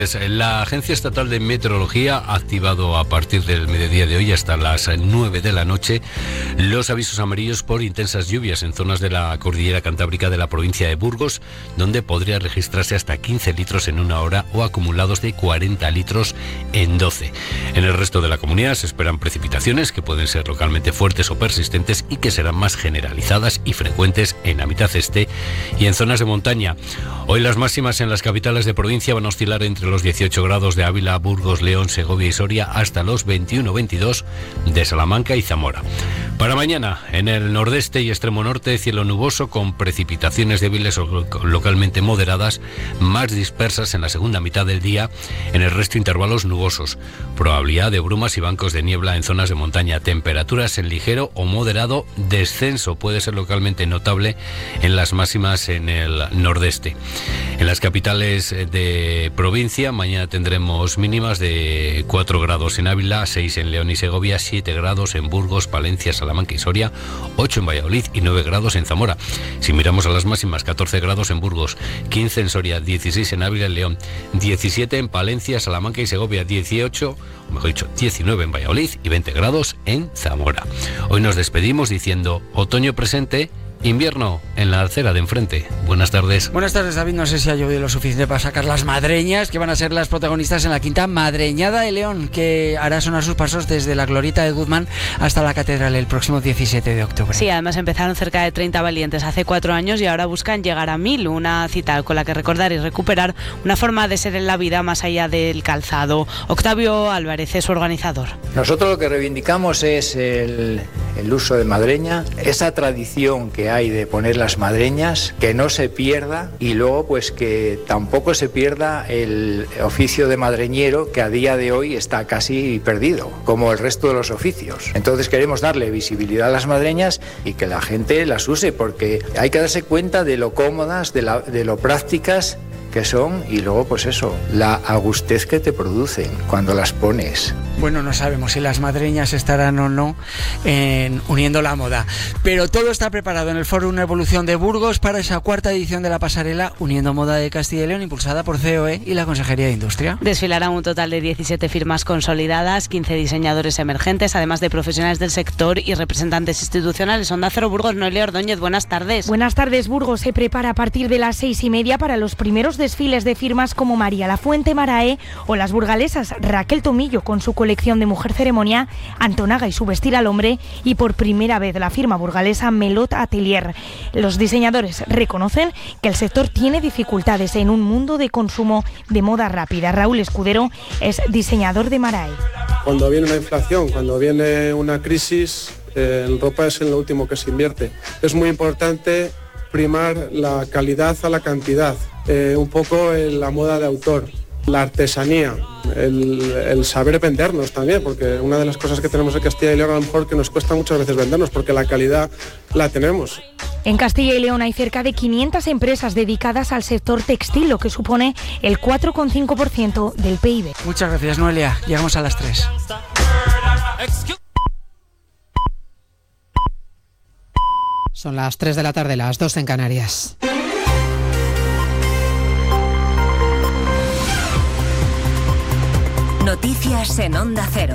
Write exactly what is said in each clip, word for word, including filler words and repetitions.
La Agencia Estatal de Meteorología ha activado a partir del mediodía de hoy hasta las nueve de la noche los avisos amarillos por intensas lluvias en zonas de la cordillera cantábrica de la provincia de Burgos, donde podría registrarse hasta quince litros en una hora o acumulados de cuarenta litros en doce. En el resto de la comunidad se esperan precipitaciones que pueden ser localmente fuertes o persistentes y que serán más generalizadas y frecuentes en la mitad este y en zonas de montaña. Hoy las máximas en las capitales de provincia van a oscilar entre los dieciocho grados de Ávila, Burgos, León, Segovia y Soria hasta los veintiuno veintidós de Salamanca y Zamora. Para mañana, en el nordeste y extremo norte, cielo nuboso con precipitaciones débiles o localmente moderadas, más dispersas en la segunda mitad del día, en el resto intervalos nubosos. Probabilidad de brumas y bancos de niebla en zonas de montaña. Temperaturas en ligero o moderado descenso, puede ser localmente notable en las máximas en el nordeste. En las capitales de provincia, mañana tendremos mínimas de cuatro grados en Ávila, seis en León y Segovia, siete grados en Burgos, Palencia, Salamanca y Soria, ocho en Valladolid y nueve grados en Zamora. Si miramos a las máximas, catorce grados en Burgos, quince en Soria, dieciséis en Ávila y León, diecisiete en Palencia, Salamanca y Segovia, dieciocho, o mejor dicho, diecinueve en Valladolid y veinte grados en Zamora. Hoy nos despedimos diciendo otoño presente, invierno en la acera de enfrente. Buenas tardes. Buenas tardes, David. No sé si ha llovido lo suficiente para sacar las madreñas, que van a ser las protagonistas en la quinta Madreñada de León, que hará sonar sus pasos desde la glorieta de Guzmán hasta la catedral el próximo diecisiete de octubre. Sí, además empezaron cerca de treinta valientes hace cuatro años y ahora buscan llegar a mil, una cita con la que recordar y recuperar una forma de ser en la vida más allá del calzado. Octavio Álvarez es su organizador. Nosotros lo que reivindicamos es el, el uso de madreña, esa tradición que hay de poner las madreñas, que no se pierda, y luego pues que tampoco se pierda el oficio de madreñero, que a día de hoy está casi perdido, como el resto de los oficios. Entonces queremos darle visibilidad a las madreñas y que la gente las use, porque hay que darse cuenta de lo cómodas, de, la, de lo prácticas que son, y luego pues eso, la agustez que te producen cuando las pones. Bueno, no sabemos si las madreñas estarán o no en Uniendo la Moda, pero todo está preparado en el Foro Una Evolución de Burgos para esa cuarta edición de la pasarela Uniendo Moda de Castilla y León, impulsada por C O E y la Consejería de Industria. Desfilarán un total de diecisiete firmas consolidadas, quince diseñadores emergentes, además de profesionales del sector y representantes institucionales. Onda Cero Burgos, Noelia Ordóñez, buenas tardes. Buenas tardes. Burgos se prepara a partir de las seis y media para los primeros desfiles de firmas como María Lafuente Marae o las burgalesas Raquel Tomillo con su colección de mujer ceremonia, Antonaga y su vestir al hombre, y por primera vez la firma burgalesa Melot Atelier. Los diseñadores reconocen que el sector tiene dificultades en un mundo de consumo de moda rápida. Raúl Escudero es diseñador de Marae. Cuando viene una inflación, cuando viene una crisis, eh, en ropa es en lo último que se invierte. Es muy importante primar la calidad a la cantidad, eh, un poco en la moda de autor, la artesanía, el, el saber vendernos también, porque una de las cosas que tenemos en Castilla y León a lo mejor que nos cuesta muchas veces vendernos, porque la calidad la tenemos. En Castilla y León hay cerca de quinientas empresas dedicadas al sector textil, lo que supone el cuatro coma cinco por ciento del P I B. Muchas gracias, Noelia. Llegamos a las tres. Son las tres de la tarde, las dos en Canarias. Noticias en Onda Cero.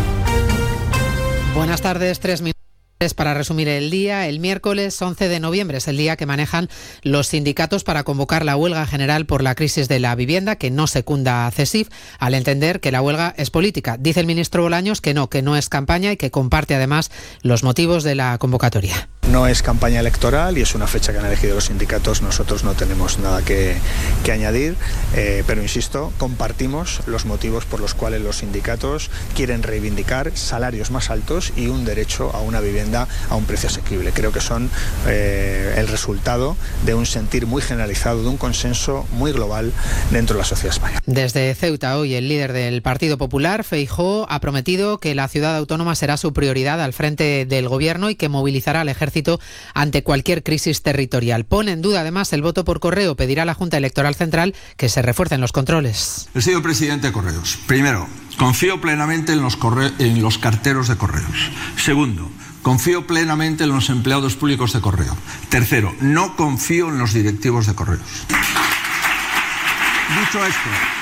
Buenas tardes, tres minutos. Para resumir el día, el miércoles once de noviembre es el día que manejan los sindicatos para convocar la huelga general por la crisis de la vivienda, que no secunda a CESIF, al entender que la huelga es política. Dice el ministro Bolaños que no, que no es campaña y que comparte además los motivos de la convocatoria. No es campaña electoral y es una fecha que han elegido los sindicatos. Nosotros no tenemos nada que, que añadir, eh, pero insisto, compartimos los motivos por los cuales los sindicatos quieren reivindicar salarios más altos y un derecho a una vivienda a un precio asequible. Creo que son eh, el resultado de un sentir muy generalizado, de un consenso muy global dentro de la sociedad española. Desde Ceuta, hoy el líder del Partido Popular, Feijóo, ha prometido que la ciudad autónoma será su prioridad al frente del gobierno y que movilizará al ejército ante cualquier crisis territorial. Pone en duda además el voto por correo. Pedirá a la Junta Electoral Central que se refuercen los controles. He sido presidente de Correos. Primero, confío plenamente en los, corre- en los carteros de Correos. Segundo, confío plenamente en los empleados públicos de Correo. Tercero, no confío en los directivos de Correos. Dicho esto,